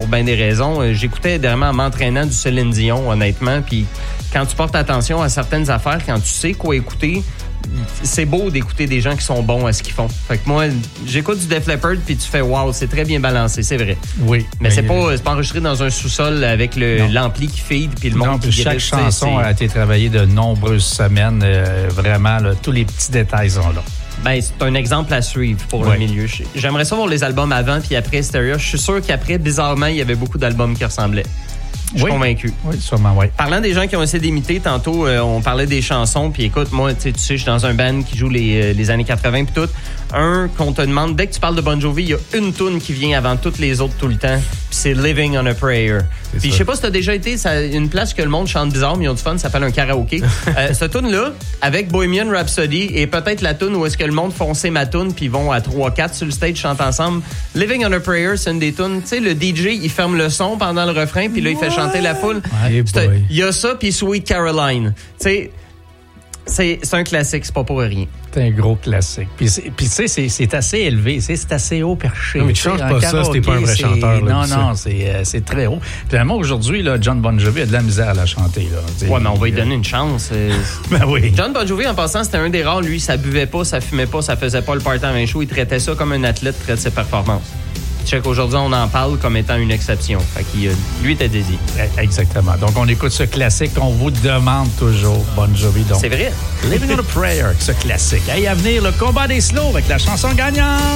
pour bien des raisons. J'écoutais dernièrement en m'entraînant du Céline Dion, honnêtement, puis quand tu portes attention à certaines affaires, quand tu sais quoi écouter, c'est beau d'écouter des gens qui sont bons à ce qu'ils font. Fait que moi, j'écoute du Def Leppard puis tu fais wow, c'est très bien balancé, c'est vrai. Oui. Mais c'est pas enregistré dans un sous-sol avec l'ampli qui feed puis le monde qui chaque chanson a été travaillée de nombreuses semaines. Vraiment, là, tous les petits détails sont là. Ben, c'est un exemple à suivre pour le milieu. J'aimerais ça voir les albums avant puis après Stereo. Je suis sûr qu'après, bizarrement, il y avait beaucoup d'albums qui ressemblaient. Je suis convaincu. Oui, sûrement, oui. Parlant des gens qui ont essayé d'imiter, tantôt, on parlait des chansons, puis écoute, moi, tu sais, je suis dans un band qui joue les années 80 puis tout. Qu'on te demande, dès que tu parles de Bon Jovi, il y a une toune qui vient avant toutes les autres tout le temps, puis c'est Living on a Prayer. Puis je sais pas si t'as déjà été une place que le monde chante bizarre, mais ils ont du fun, ça s'appelle un karaoké. Cette toune-là, avec Bohemian Rhapsody, et peut-être la toune où est-ce que le monde fonçait ma toune, puis ils vont à 3-4 sur le stage, chantent ensemble. Living on a Prayer, c'est une des tounes. Tu sais, le DJ, il ferme le son pendant le refrain, puis là, il fait chanter la foule. Il y a ça, puis Sweet Caroline. Tu sais, c'est un classique, c'est pas pour rien. C'est un gros classique. Puis tu sais, c'est assez élevé, c'est assez haut perché. Non, mais tu changes pas ça si t'es pas un vrai chanteur. Là, non, c'est très haut. Finalement, aujourd'hui, là, John Bon Jovi a de la misère à la chanter. Là. Ouais, mais on va lui donner une chance. Ben oui. John Bon Jovi, en passant, c'était un des rares. Lui, ça buvait pas, ça fumait pas, ça faisait pas le party avant un show. Il traitait ça comme un athlète traite ses performances. Check, aujourd'hui, on en parle comme étant une exception. Fait qu'il, lui, était dédié. Exactement. Donc, on écoute ce classique qu'on vous demande toujours, Bon Jovi. Donc, c'est vrai. Living on a Prayer, ce classique. Et à venir, le combat des slows avec la chanson gagnante.